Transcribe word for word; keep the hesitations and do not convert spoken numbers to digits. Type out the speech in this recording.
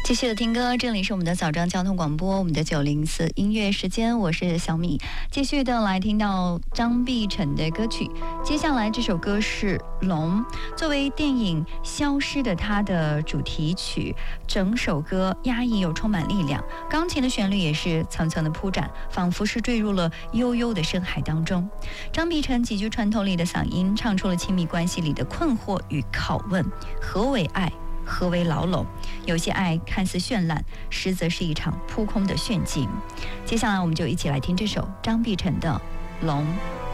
继续的听歌，这里是我们的早上交通广播，我们的九零四音乐时间，我是小米。继续的来听到张碧晨的歌曲，接下来这首歌是《龙》，作为电影《消失的她》的主题曲，整首歌压抑又充满力量，钢琴的旋律也是层层的铺展，仿佛是坠入了悠悠的深海当中。张碧晨极具穿透力的嗓音，唱出了亲密关系里的困惑与拷问：何为爱？何为牢笼？有些爱看似绚烂，实则是一场扑空的炫境。接下来我们就一起来听这首张碧晨的《龙》。